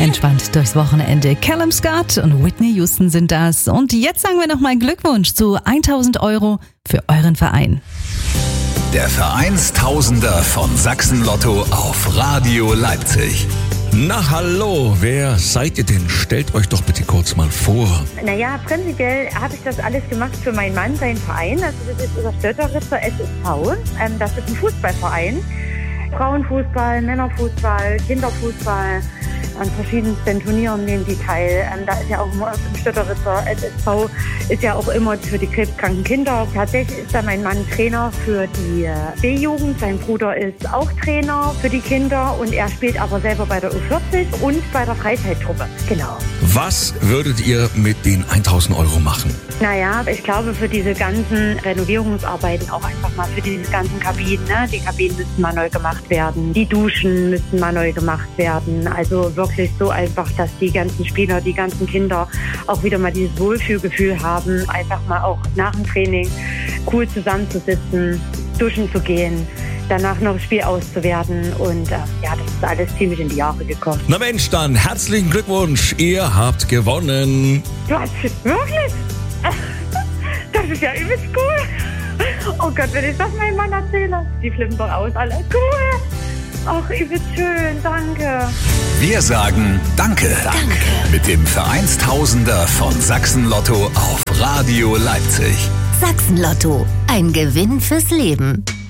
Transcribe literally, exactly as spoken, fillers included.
Entspannt durchs Wochenende. Callum Scott und Whitney Houston sind das. Und jetzt sagen wir nochmal Glückwunsch zu tausend Euro für euren Verein. Der Vereinstausender von Sachsen Lotto auf Radio Leipzig. Na hallo, wer seid ihr denn? Stellt euch doch bitte kurz mal vor. Naja, prinzipiell habe ich das alles gemacht für meinen Mann, seinen Verein. Also das ist unser Stötteritzer S S V. Ähm, das ist ein Fußballverein. Frauenfußball, Männerfußball, Kinderfußball. An verschiedensten Turnieren nehmen die teil. Ähm, da ist ja auch immer im Stötteritzer S S V ist ja auch immer für die krebskranken Kinder. Tatsächlich ist da mein Mann Trainer für die äh, B-Jugend. Sein Bruder ist auch Trainer für die Kinder und er spielt aber selber bei der U vierzig und bei der Freizeittruppe. Genau. Was würdet ihr mit den tausend Euro machen? Naja, ich glaube für diese ganzen Renovierungsarbeiten, auch einfach mal für diese ganzen Kabinen. Ne? Die Kabinen müssten mal neu gemacht werden. Die Duschen müssten mal neu gemacht werden. Also wirklich so einfach, dass die ganzen Spieler, die ganzen Kinder auch wieder mal dieses Wohlfühlgefühl haben, einfach mal auch nach dem Training cool zusammenzusitzen, duschen zu gehen, danach noch das Spiel auszuwerten und äh, ja, das ist alles ziemlich in die Jahre gekommen. Na Mensch, dann herzlichen Glückwunsch, ihr habt gewonnen. Du hast es wirklich? Das ist ja übelst cool. Oh Gott, wenn ich das meinem Mann erzähle, die flippen doch aus, alle cool. Ach, übelst schön, danke. Wir sagen Danke. Danke. Mit dem Vereinstausender von Sachsen Lotto auf Radio Leipzig. Sachsen Lotto, ein Gewinn fürs Leben.